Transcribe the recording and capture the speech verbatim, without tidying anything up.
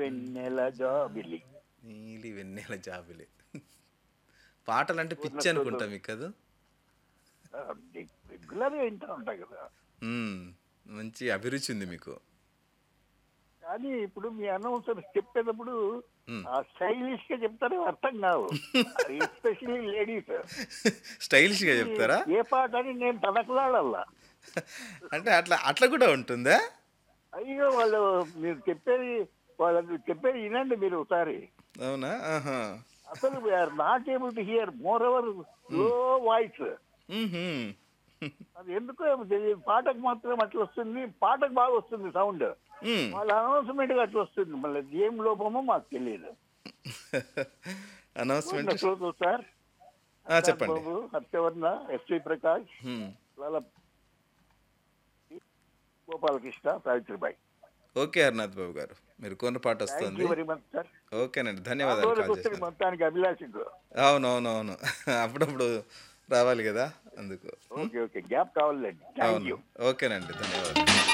వెన్నెల జాబిలి నీలి వెన్నెల జాబిలి. పాటలంటే పిచ్చి పూర్ణచంద్రుడు అనుకుంటా మీకు కదా. రెగ్యులర్గా వింటూ ఉంటా కదా. మ్మ్. మంచి అభిరుచి ఉంది మీకు. కానీ ఇప్పుడు మీ అనౌన్సర్ చెప్పేటప్పుడు మ్మ్. ఆ స్టైలిష్ గా చెప్తారో అర్థం కావు, ఎస్పెషల్లీ లేడీస్. స్టైలిష్గా చెప్తారా? ఏ పాట అని నేను తనకలాడల్లా. అంటే అట్లా అట్లా కూడా ఉంటుందా? అయ్యో వాళ్ళు మీరు చెప్పేది వాళ్ళకి చెప్పేది వినండి మీరు ఒకసారి. అవునా? ఆహా. అసలు we are not able to hear, more ever లో వాయిస్. మ్మ్హ్మ్. అది ఎందుకో ఏమో తెలియదు, పాటకు మాత్రం అట్లా వస్తుంది, పాటకు బాగా వస్తుంది సౌండ్. మ్మ్. వాళ్ళ అనౌన్స్మెంట్ గా అట్లా వస్తుంది, మళ్ళీ ఏం లోపమో మాకు తెలియదు. అనౌన్స్మెంట్. శ్రోత సార్, ఆ, చెప్పండి. బాబు, హర్షవర్ణ, ఎస్వి ప్రకాష్, మ్మ్. వాళ్ళ గోపాలకృష్ణ, సావిత్రిబాయి. ఓకే హర్నాథ్ బాబు గారు, మీరు కొన్న పాట థ్యాంక్ వస్తుంది. You very much sir. ఓకేనండి, ఆ ధన్యవాదాలు రోజుకి కాల్ వస్తుంది చేసినందుకు. మొత్తానికి అభిలాషకు. అవునవునవును. అప్పుడప్పుడు రావాలి కదా అందుకు. ఓకే ఓకే, గ్యాప్ కావాలండి. థ్యాంక్ అవును. యూ. ఓకేనండి, ధన్యవాదాలు.